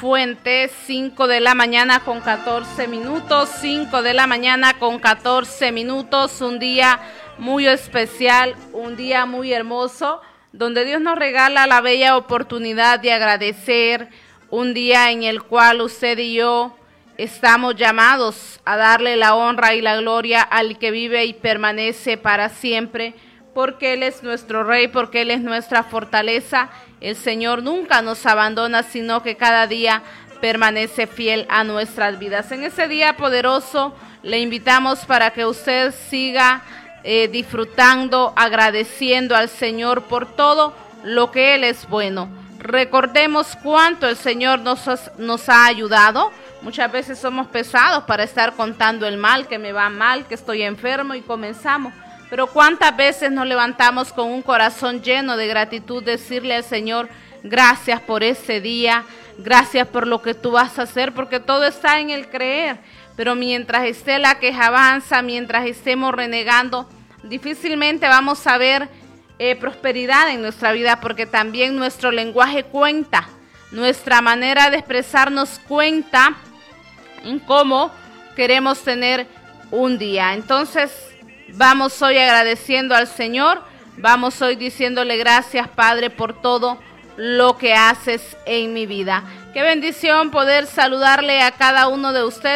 fuente, 5 de la mañana con 14 minutos, 5 de la mañana con 14 minutos, un día muy especial, un día muy hermoso, donde Dios nos regala la bella oportunidad de agradecer, un día en el cual usted y yo estamos llamados a darle la honra y la gloria al que vive y permanece para siempre, porque Él es nuestro Rey, porque Él es nuestra fortaleza. El Señor nunca nos abandona, sino que cada día permanece fiel a nuestras vidas. En ese día poderoso le invitamos para que usted siga disfrutando, agradeciendo al Señor por todo lo que Él es bueno. Recordemos cuánto el Señor nos ha ayudado. Muchas veces somos pesados para estar contando el mal, que me va mal, que estoy enfermo y comenzamos. Pero cuántas veces nos levantamos con un corazón lleno de gratitud, decirle al Señor, gracias por ese día, gracias por lo que tú vas a hacer, porque todo está en el creer. Pero mientras esté la quejanza, mientras estemos renegando, difícilmente vamos a ver prosperidad en nuestra vida, porque también nuestro lenguaje cuenta, nuestra manera de expresarnos cuenta en cómo queremos tener un día. Entonces, vamos hoy agradeciendo al Señor, vamos hoy diciéndole gracias, Padre, por todo lo que haces en mi vida. Qué bendición poder saludarle a cada uno de ustedes.